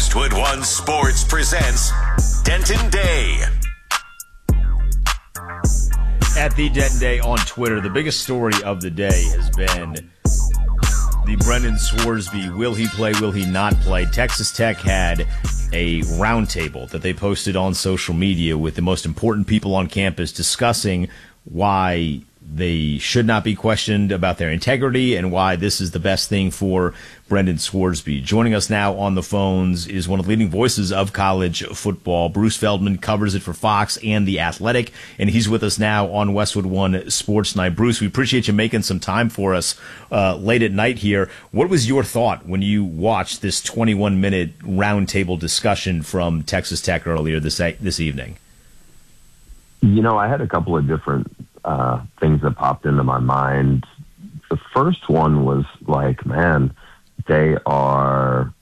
Westwood One Sports presents Denton Day. At the Denton Day on Twitter, the biggest story of the day has been the Brendan Swarsby, will he play, will he not play? Texas Tech had a roundtable that they posted on social media with the most important people on campus discussing why they should not be questioned about their integrity and why this is the best thing for Brendan Swarsby. Joining us now on the phones is one of the leading voices of college football. Bruce Feldman covers it for Fox and The Athletic, and he's with us now on Westwood One Sports Night. Bruce, we appreciate you making some time for us late at night here. What was your thought when you watched this 21-minute roundtable discussion from Texas Tech earlier this evening? You know, I had a couple of different things that popped into my mind. The first one was like, man, they are,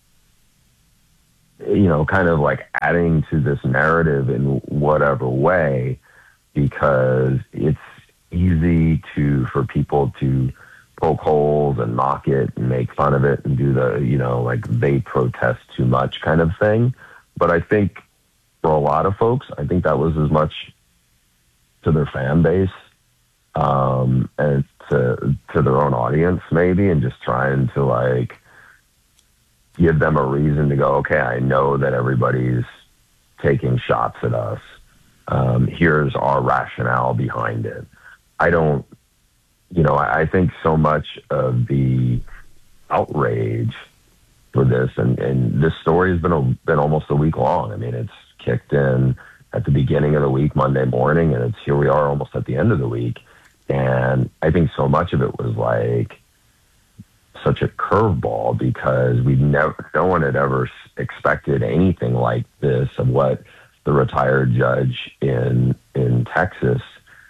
kind of like adding to this narrative in whatever way, because it's easy for people to poke holes and mock it and make fun of it and do the, like they protest too much kind of thing. But I think for a lot of folks, I think that was as much to their fan base and to their own audience maybe, and just trying to like give them a reason to go, okay, I know that everybody's taking shots at us. Here's our rationale behind it. I think so much of the outrage for this, and this story has been almost a week long. I mean, it's kicked in at the beginning of the week, Monday morning, and here we are almost at the end of the week. And I think so much of it was like such a curveball, because no one had ever expected anything like this of what the retired judge in Texas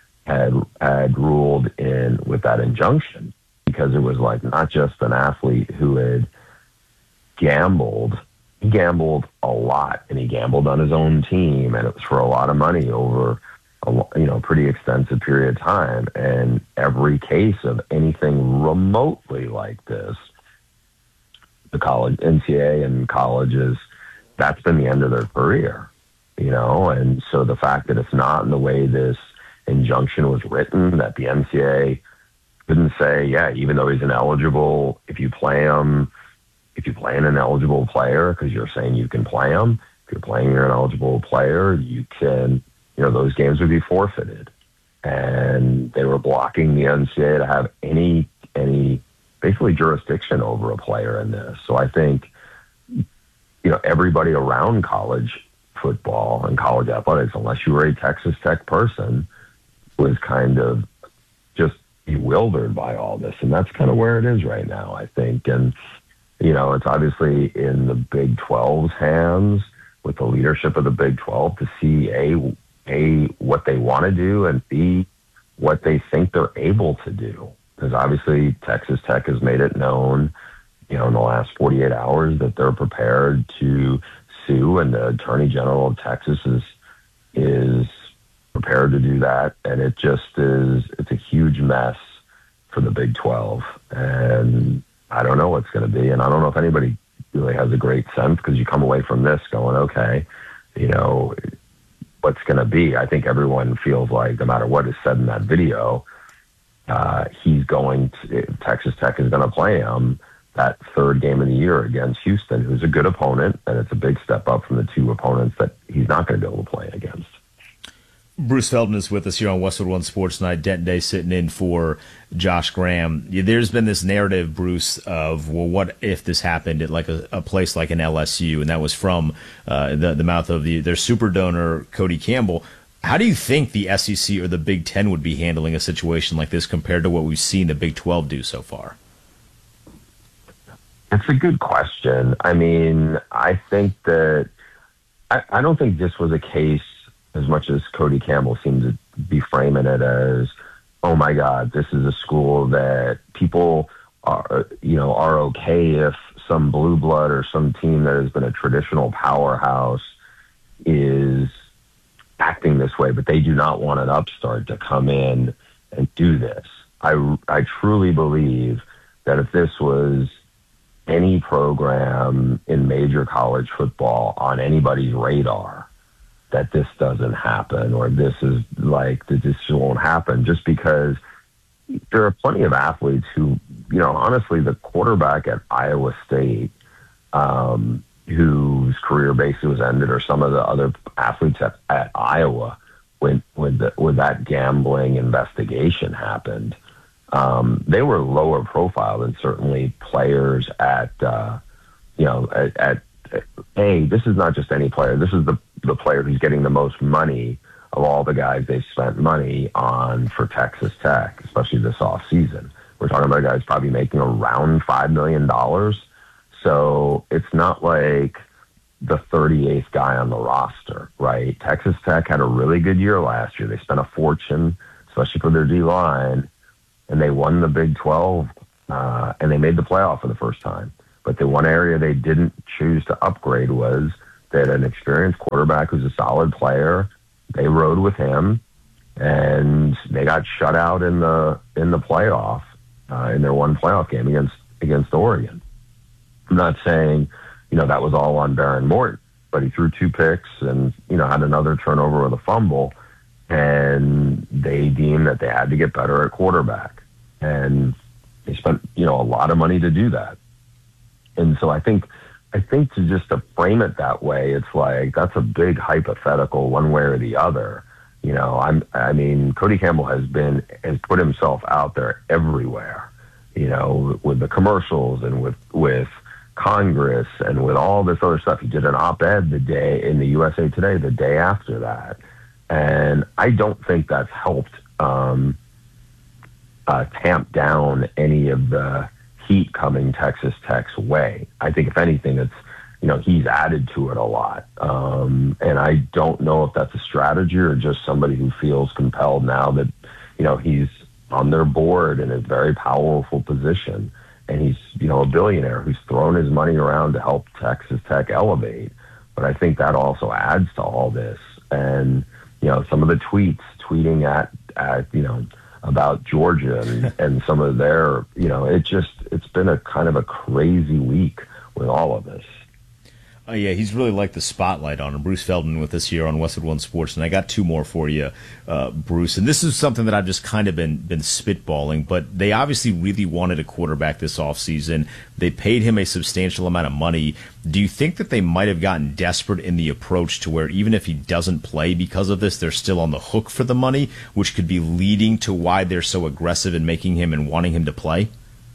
had ruled in with that injunction, because it was like not just an athlete who had gambled. He gambled a lot, and he gambled on his own team, and it was for a lot of money over a pretty extensive period of time. And every case of anything remotely like this, the college, NCAA and colleges, that's been the end of their career, And so the fact that it's not in the way this injunction was written, that the NCAA couldn't say, yeah, even though he's ineligible, if you play an ineligible player, because you're saying you can play him, if you're playing an ineligible player, you can, those games would be forfeited. And they were blocking the NCAA to have any basically jurisdiction over a player in this. So I think, everybody around college football and college athletics, unless you were a Texas Tech person, was kind of just bewildered by all this. And that's kind of where it is right now, I think. And, it's obviously in the Big 12's hands, with the leadership of the Big 12, to see A, what they want to do, and B, what they think they're able to do. Because obviously Texas Tech has made it known, in the last 48 hours that they're prepared to sue, and the Attorney General of Texas is prepared to do that. And it's a huge mess for the Big 12. And I don't know what's going to be. And I don't know if anybody really has a great sense, because you come away from this going, okay, what's going to be. I think everyone feels like no matter what is said in that video, Texas Tech is going to play him that third game of the year against Houston, who's a good opponent, and it's a big step up from the two opponents that he's not going to be able to play against. Bruce Feldman is with us here on Westwood One Sports Night. Denton Day sitting in for Josh Graham. There's been this narrative, Bruce, of, well, what if this happened at like a place like an LSU? And that was from the mouth of their super donor, Cody Campbell. How do you think the SEC or the Big Ten would be handling a situation like this compared to what we've seen the Big 12 do so far? It's a good question. I mean, I think that I don't think this was a case, as much as Cody Campbell seemed to be framing it as, oh my God, this is a school that people are okay if some blue blood or some team that has been a traditional powerhouse is acting this way, but they do not want an upstart to come in and do this. I truly believe that if this was any program in major college football on anybody's radar that this doesn't happen, or this is like, that this won't happen, just because there are plenty of athletes who, honestly, the quarterback at Iowa State, whose career basically was ended, or some of the other athletes at Iowa, when that gambling investigation happened, they were lower profile than certainly players at this is not just any player. This is the player who's getting the most money of all the guys they spent money on for Texas Tech, especially this offseason. We're talking about guys probably making around $5 million. So it's not like the 38th guy on the roster, right? Texas Tech had a really good year last year. They spent a fortune, especially for their D-line, and they won the Big 12, and they made the playoff for the first time. But the one area they didn't choose to upgrade was that an experienced quarterback who's a solid player, they rode with him, and they got shut out in the playoff, in their one playoff game against Oregon. I'm not saying, that was all on Baron Morton, but he threw 2 picks and, had another turnover with a fumble, and they deemed that they had to get better at quarterback. And they spent, a lot of money to do that. And so I think to frame it that way, it's like, that's a big hypothetical one way or the other. Cody Campbell has put himself out there everywhere, with the commercials and with Congress and with all this other stuff. He did an op-ed the day in the USA Today, the day after that. And I don't think that's helped tamp down any of the heat coming Texas Tech's way. I think if anything, it's, he's added to it a lot. And I don't know if that's a strategy or just somebody who feels compelled now that, he's on their board in a very powerful position. And he's, a billionaire who's thrown his money around to help Texas Tech elevate. But I think that also adds to all this. And, some of the tweeting at about Georgia and some of their, it's been a kind of a crazy week with all of this. Oh, yeah, he's really liked the spotlight on him. Bruce Feldman with us here on Westwood One Sports, and I got 2 more for you, Bruce. And this is something that I've just kind of been spitballing, but they obviously really wanted a quarterback this offseason. They paid him a substantial amount of money. Do you think that they might have gotten desperate in the approach to where even if he doesn't play because of this, they're still on the hook for the money, which could be leading to why they're so aggressive in making him and wanting him to play?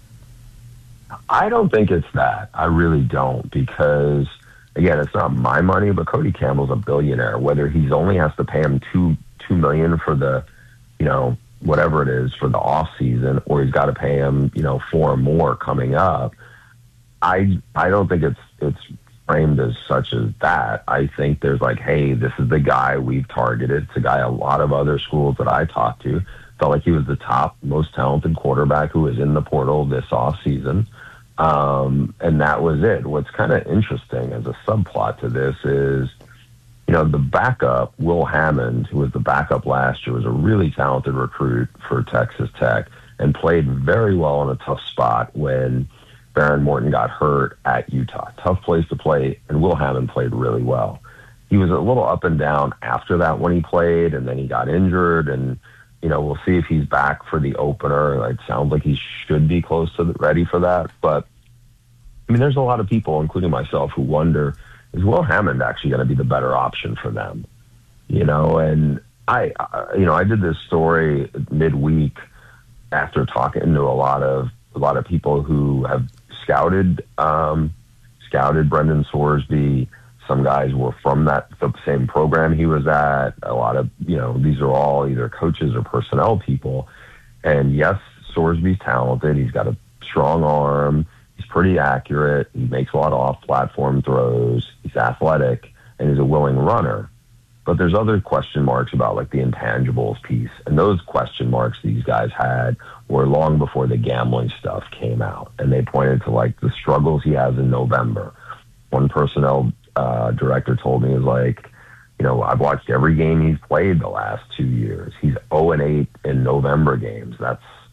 I don't think it's that. I really don't, because again, it's not my money, but Cody Campbell's a billionaire. Whether he's only has to pay him $2 million for the, whatever it is for the off season, or he's got to pay him, 4 or more coming up. I don't think it's framed as such as that. I think there's like, hey, this is the guy we've targeted. It's a guy a lot of other schools that I talked to felt like he was the top, most talented quarterback who was in the portal this off season. And that was it. What's kind of interesting as a subplot to this is, the backup, Will Hammond, who was the backup last year, was a really talented recruit for Texas Tech and played very well in a tough spot when Baron Morton got hurt at Utah. Tough place to play, and Will Hammond played really well. He was a little up and down after that when he played, and then he got injured, and we'll see if he's back for the opener. It sounds like he should be close to ready for that. But, there's a lot of people, including myself, who wonder, is Will Hammond actually going to be the better option for them? And I did this story midweek after talking to a lot of people who have scouted Brendan Sorsby. Some guys were from the same program he was at. A lot of, these are all either coaches or personnel people. And yes, Sorsby's talented. He's got a strong arm. He's pretty accurate. He makes a lot of off-platform throws. He's athletic, and he's a willing runner. But there's other question marks about like the intangibles piece. And those question marks these guys had were long before the gambling stuff came out. And they pointed to like the struggles he has in November. One personnel director told me, is like, I've watched every game he's played the last 2 years. He's 0-8 in November games. That's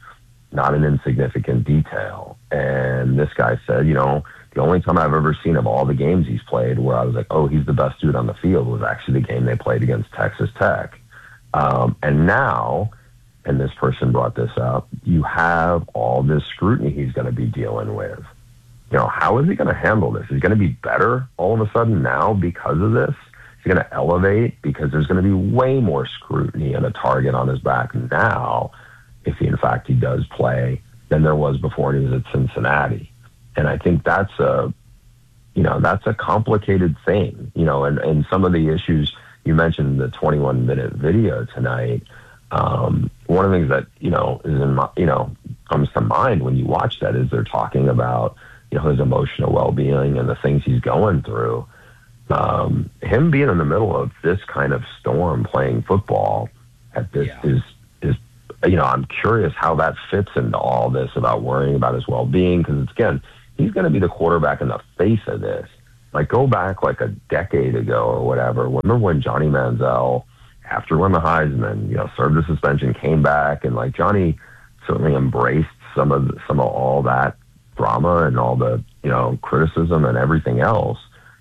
not an insignificant detail. And this guy said, the only time I've ever seen of all the games he's played where I was like, oh, he's the best dude on the field was actually the game they played against Texas Tech. And now, and this person brought this up, you have all this scrutiny he's going to be dealing with. How is he going to handle this? Is he going to be better all of a sudden now because of this? Is he going to elevate because there's going to be way more scrutiny and a target on his back now if he does play than there was before he was at Cincinnati. And I think that's a complicated thing, and some of the issues you mentioned, the 21-minute video tonight. One of the things that, comes to mind when you watch that is they're talking about, his emotional well-being and the things he's going through. Him being in the middle of this kind of storm playing football at this is I'm curious how that fits into all this about worrying about his well-being, because again, he's going to be the quarterback in the face of this. Like, go back like a decade ago or whatever. Remember when Johnny Manziel, after winning the Heisman, served the suspension, came back, and like Johnny certainly embraced some of all that drama and all the criticism and everything else.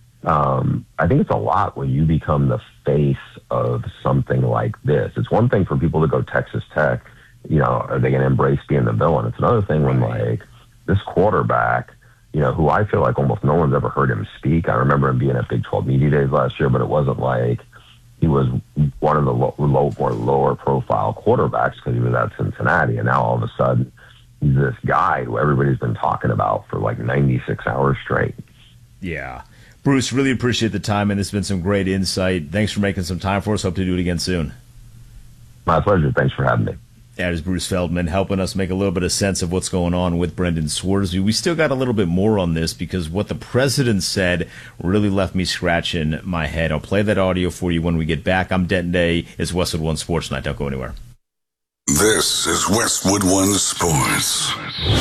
I think it's a lot when you become the face of something like this. It's one thing for people to go Texas Tech, are they going to embrace being the villain? It's another thing when like this quarterback, who I feel like almost no one's ever heard him speak. I remember him being at Big 12 Media Days last year, but it wasn't like he was one of the more lower profile quarterbacks because he was at Cincinnati. And now all of a sudden he's this guy who everybody's been talking about for like 96 hours straight. Yeah. Bruce, really appreciate the time, and it's been some great insight. Thanks for making some time for us. Hope to do it again soon. My pleasure. Thanks for having me. That is Bruce Feldman helping us make a little bit of sense of what's going on with Brendan Swersby. We still got a little bit more on this because what the president said really left me scratching my head. I'll play that audio for you when we get back. I'm Denton Day. It's Westwood One Sports Night. Don't go anywhere. This is Westwood One Sports.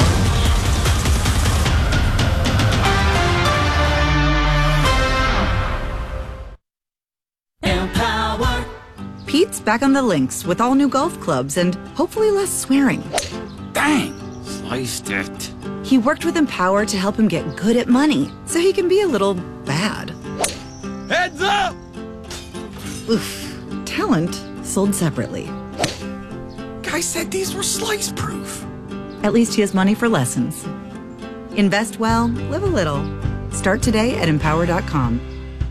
Pete's back on the links with all new golf clubs and hopefully less swearing. Dang, sliced it. He worked with Empower to help him get good at money so he can be a little bad. Heads up! Oof. Talent sold separately. Guy said these were slice proof. At least he has money for lessons. Invest well, live a little. Start today at Empower.com.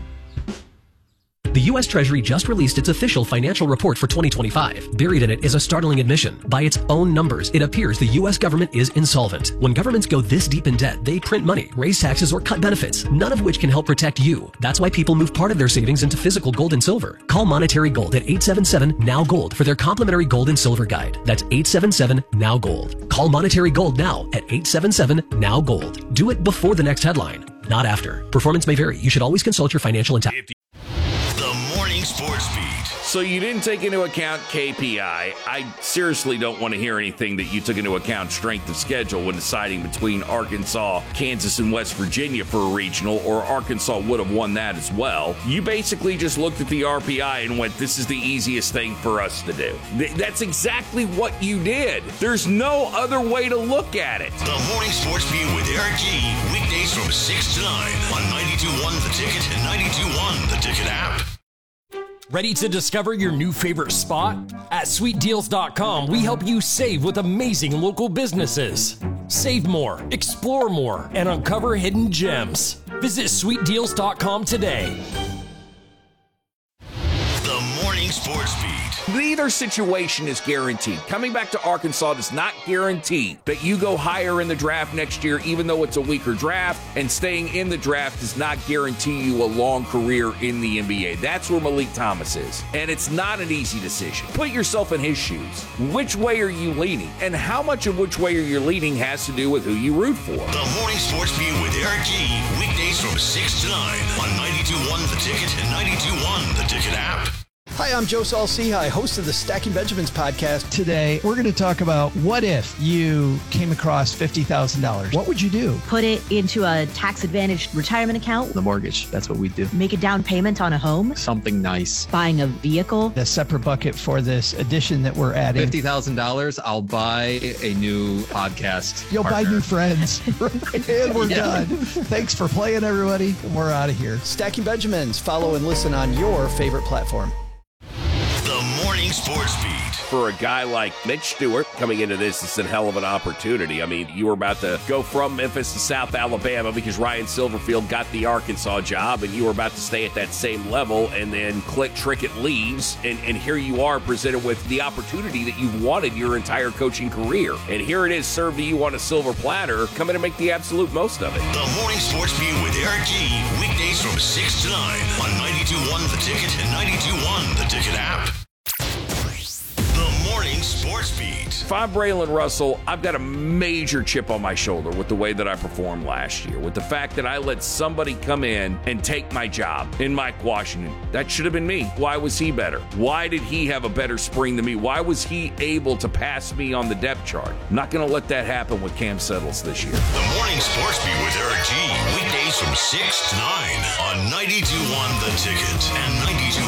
The U.S. Treasury just released its official financial report for 2025. Buried in it is a startling admission. By its own numbers, it appears the U.S. government is insolvent. When governments go this deep in debt, they print money, raise taxes, or cut benefits, none of which can help protect you. That's why people move part of their savings into physical gold and silver. Call Monetary Gold at 877-NOW-GOLD for their complimentary gold and silver guide. That's 877-NOW-GOLD. Call Monetary Gold now at 877-NOW-GOLD. Do it before the next headline, not after. Performance may vary. You should always consult your financial and tax. The Morning Sports Beat. So you didn't take into account KPI. I seriously don't want to hear anything that you took into account strength of schedule when deciding between Arkansas, Kansas, and West Virginia for a regional, or Arkansas would have won that as well. You basically just looked at the RPI and went, this is the easiest thing for us to do. That's exactly what you did. There's no other way to look at it. The Morning Sports Beat with Eric G. Weekdays from 6 to 9 on 92.1 The Ticket and 92.1 The Ticket app. Ready to discover your new favorite spot? At sweetdeals.com, we help you save with amazing local businesses. Save more, explore more, and uncover hidden gems. Visit sweetdeals.com today. The Morning Sports Beat. Neither situation is guaranteed. Coming back to Arkansas does not guarantee that you go higher in the draft next year, even though it's a weaker draft, and staying in the draft does not guarantee you a long career in the NBA. That's where Malik Thomas is. And it's not an easy decision. Put yourself in his shoes. Which way are you leaning? And how much of which way you're leaning has to do with who you root for. The Morning Sports Beat with Eric G. Weekdays from 6 to 9 on 92.1 The Ticket and 92.1 The Ticket app. Hi, I'm Joe Saul-Sehy, host of the Stacking Benjamins podcast. Today, we're going to talk about what if you came across $50,000? What would you do? Put it into a tax-advantaged retirement account. The mortgage, that's what we do. Make a down payment on a home. Something nice. Buying a vehicle. A separate bucket for this addition that we're adding. $50,000, I'll buy a new podcast. You'll partner. buy new friends. And we're done. Thanks for playing, everybody. We're out of here. Stacking Benjamins. Follow and listen on your favorite platform. The Morning Sports Beat. For a guy like Mitch Stewart coming into this, it's a hell of an opportunity. I mean, you were about to go from Memphis to South Alabama because Ryan Silverfield got the Arkansas job, and you were about to stay at that same level, and then Clint Trickett leaves, and here you are presented with the opportunity that you've wanted your entire coaching career. And here it is served to you on a silver platter. Come in and make the absolute most of it. The Morning Sports Beat with Eric G. Weekdays from 6 to 9 on 92.1 The Ticket and 92.1 The Ticket app. The Morning Sports Beat. If I'm Braylon Russell, I've got a major chip on my shoulder with the way that I performed last year, with the fact that I let somebody come in and take my job in Mike Washington. That should have been me. Why was he better? Why did he have a better spring than me? Why was he able to pass me on the depth chart? I'm not going to let that happen with Cam Settles this year. The Morning Sports Beat with Eric G. Weekdays from 6 to 9 on 92.1 The Ticket and 92.